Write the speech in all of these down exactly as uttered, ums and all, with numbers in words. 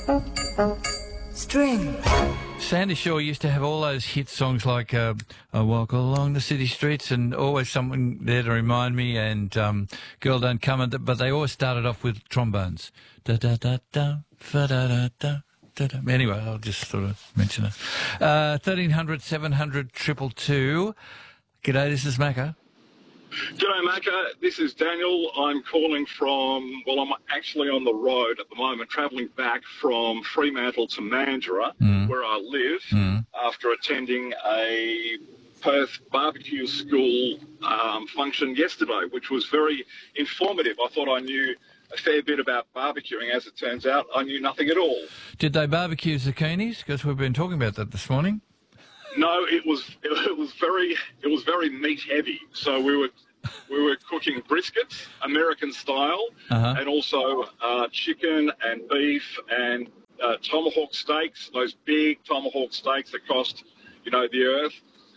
String. Sandy Shaw used to have all those hit songs like uh, I Walk Along the City Streets and always something there to remind me and um, Girl Don't Come, and but they always started off with trombones. Da da da da, fa da da da. Anyway, I'll just sort of mention it. Uh, thirteen hundred, seven hundred, triple two. G'day, this is Macca. G'day, Macca. This is Daniel. I'm calling from, well, I'm actually on the road at the moment, travelling back from Fremantle to Mandurah, mm. where I live, mm. after attending a Perth barbecue school um, function yesterday, which was very informative. I thought I knew a fair bit about barbecuing. As it turns out, I knew nothing at all. Did they barbecue zucchinis? Because we've been talking about that this morning. No, it was it was very it was very meat heavy. So we were we were cooking briskets, American style, uh-huh. and also uh, chicken and beef and uh, tomahawk steaks. Those big tomahawk steaks that cost, you know, the earth.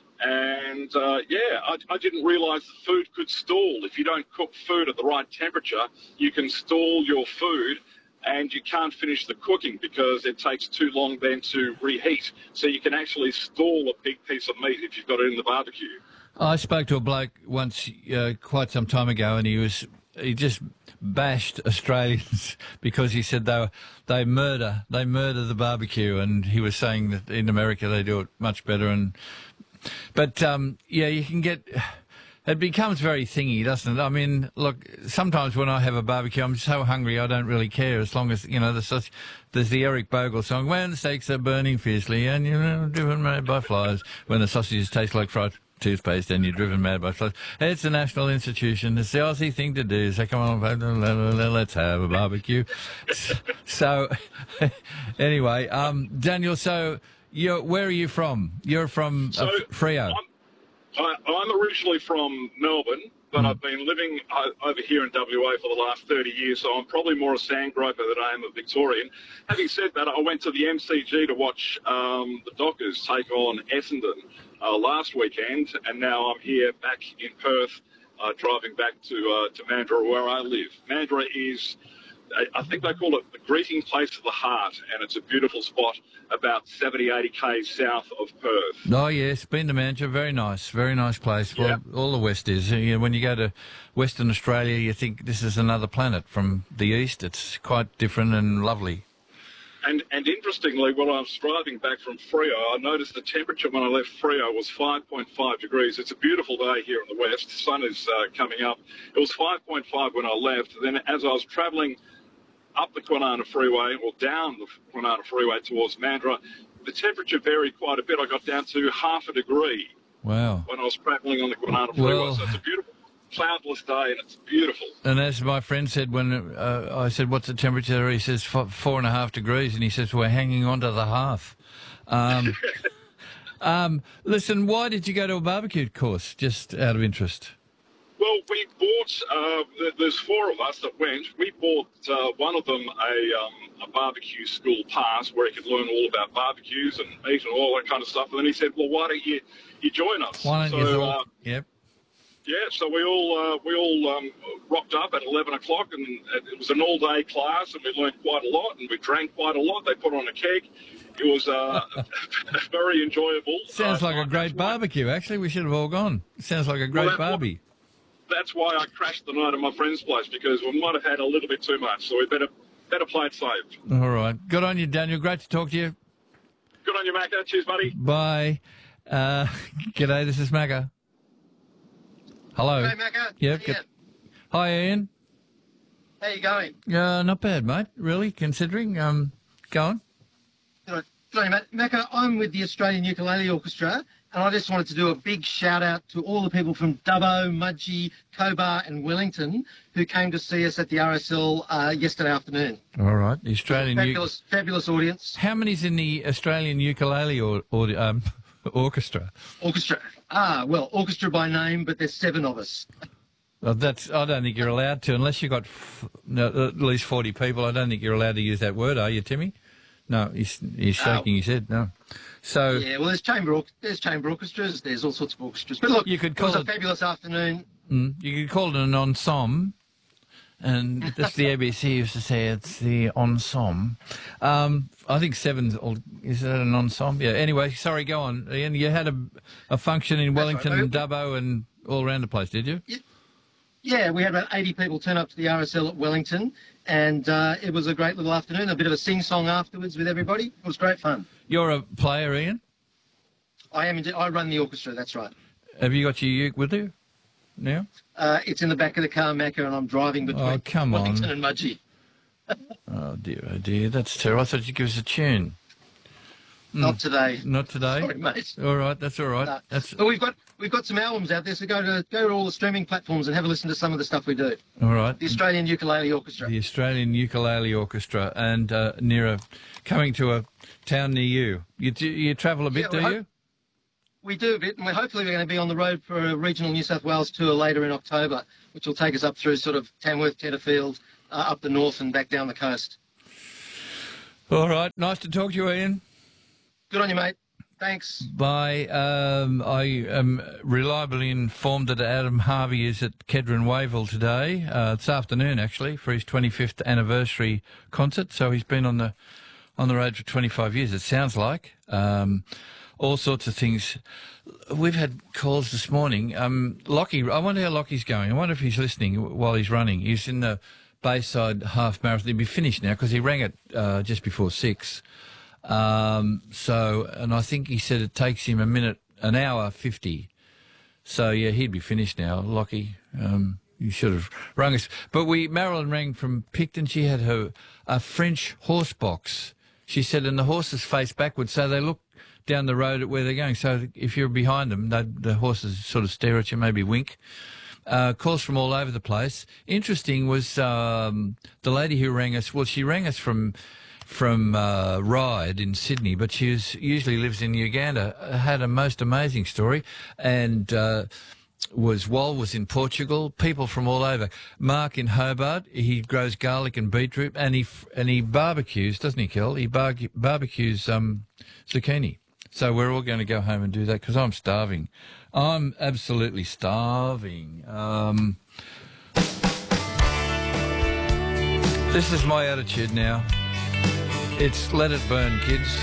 And uh, yeah, I, I didn't realise the food could stall. If you don't cook food at the right temperature, you can stall your food. And you can't finish the cooking because it takes too long then to reheat. So you can actually stall a big piece of meat if you've got it in the barbecue. I spoke to a bloke once uh, quite some time ago, and he was he just bashed Australians because he said they were, they murder they murder the barbecue, and he was saying that in America they do it much better. And but um, yeah, you can get. It becomes very thingy, doesn't it? I mean, look, sometimes when I have a barbecue, I'm so hungry I don't really care as long as, you know, there's, such, there's the Eric Bogle song, when the steaks are burning fiercely and you're driven mad by flies, when the sausages taste like fried toothpaste and you're driven mad by flies. It's a national institution. It's the Aussie thing to do. So come on, let's have a barbecue. So, anyway, um, Daniel, so you're, where are you from? You're from uh, so Freo. I'm I, I'm originally from Melbourne, but mm. I've been living uh, over here in W A for the last thirty years, so I'm probably more a sandgroper than I am a Victorian. Having said that, I went to the M C G to watch um, the Dockers take on Essendon uh, last weekend, and now I'm here back in Perth, uh, driving back to uh, to Mandurah, where I live. Mandurah is, I think they call it the greeting place of the heart, and it's a beautiful spot about seventy, eighty k's south of Perth. Oh, yes, been to Mandurah. Very nice, very nice place. Well, yep. All the West is. You know, when you go to Western Australia, you think this is another planet from the East. It's quite different and lovely. And, and interestingly, when I was driving back from Freo, I noticed the temperature when I left Freo was five point five degrees. It's a beautiful day here in the West. The sun is uh, coming up. It was five point five when I left. Then as I was travelling up the Kwinana Freeway, or down the Kwinana Freeway towards Mandurah, the temperature varied quite a bit. I got down to half a degree. Wow. When I was travelling on the Kwinana Freeway. Well, so it's a beautiful, cloudless day, and it's beautiful. And as my friend said when uh, I said, what's the temperature? He says four, four and a half degrees, and he says, we're hanging on to the hearth. Um, um, listen, why did you go to a barbecue course, just out of interest? Well, we bought, uh, there's four of us that went. We bought uh, one of them a, um, a barbecue school pass where he could learn all about barbecues and meat and all that kind of stuff. And then he said, well, why don't you, you join us? Why don't so, you all, uh, yep. Yeah, so we all uh, we all um, rocked up at eleven o'clock, and it was an all-day class, and we learned quite a lot, and we drank quite a lot. They put on a keg. It was uh, very enjoyable. Sounds uh, like a great barbecue, actually. We should have all gone. Sounds like a great well, barbie. That's why I crashed the night at my friend's place, because we might have had a little bit too much, so we better better play it safe. All right. Good on you, Daniel. Great to talk to you. Good on you, Macca. Cheers, buddy. Bye. Uh, g'day, this is Macca. Hello. Hey, Macca. Yep. Good. Hi, Ian. How you going? Uh, not bad, mate. Really, considering. Um, go on. Good on you, mate. Macca, I'm with the Australian Ukulele Orchestra, and I just wanted to do a big shout-out to all the people from Dubbo, Mudgee, Cobar and Wellington who came to see us at the R S L uh, yesterday afternoon. All right. The Australian... Fabulous, fabulous audience. How many's in the Australian Ukulele or, or um, Orchestra? Orchestra. Ah, well, orchestra by name, but there's seven of us. Well, that's. I don't think you're allowed to, unless you've got f no, at least forty people. I don't think you're allowed to use that word, are you, Timmy? No, he's, he's shaking oh. his head, no. So yeah, well, there's chamber, there's chamber orchestras, there's all sorts of orchestras. But look, you could call it was it, a fabulous afternoon. Mm, you could call it an ensemble, And that's the A B C used to say it's the ensemble. Um, I think seven's, all, is that an ensemble? Yeah, anyway, sorry, go on. Ian, you had a, a function in Wellington right. and Dubbo and all around the place, did you? Yeah, we had about eighty people turn up to the R S L at Wellington, and uh, it was a great little afternoon, a bit of a sing-song afterwards with everybody. It was great fun. You're a player, Ian? I am. I run the orchestra, that's right. Have you got your uke with you now? Uh, it's in the back of the car, Macca, and I'm driving between oh, come Wellington on. and Mudgee. Oh, dear, oh, dear. That's terrible. I thought you'd give us a tune. Not Mm. today. Not today? Sorry, mate. All right, that's all right. No. That's But we've got we've got some albums out there, so go to go to all the streaming platforms and have a listen to some of the stuff we do. all right. The Australian Ukulele Orchestra. The Australian Ukulele Orchestra, and uh, near a, coming to a town near you. You do, you travel a bit, Yeah, do well, you? We do a bit, and we're hopefully we're going to be on the road for a regional New South Wales tour later in October, which will take us up through sort of Tamworth, Tenterfield, uh, up the north and back down the coast. All right. Nice to talk to you, Ian. Good on you, mate. Thanks. Bye. Um, I am reliably informed that Adam Harvey is at Kedron Wavell today, uh, this afternoon actually, for his twenty-fifth anniversary concert. So he's been on the on the road for twenty-five years, it sounds like. Um, all sorts of things. We've had calls this morning. Um, Lockie, I wonder how Lockie's going. I wonder if he's listening while he's running. He's in the Bayside half marathon. He'll be finished now because he rang it uh, just before six. Um, so, and I think he said it takes him a minute, an hour fifty. So yeah, he'd be finished now. Lockie, um, you should have rung us. But we, Marilyn rang from Picton. She had her a French horse box. She said, and the horses face backwards, so they look down the road at where they're going. So if you're behind them, the horses sort of stare at you, maybe wink. Uh, calls from all over the place. Interesting was um, the lady who rang us. Well, she rang us from. from uh, Ryde in Sydney, but she was, usually lives in Uganda, had a most amazing story, and uh, was Wal was in Portugal, people from all over. Mark in Hobart, he grows garlic and beetroot, and he and he barbecues, doesn't he, Kel? He bar barbecues um, zucchini. So we're all going to go home and do that, because I'm starving. I'm absolutely starving. Um, this is my attitude now. It's let it burn, kids.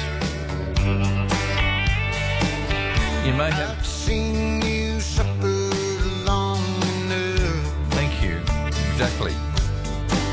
You may have I've seen you suffer long enough. Thank you. Exactly.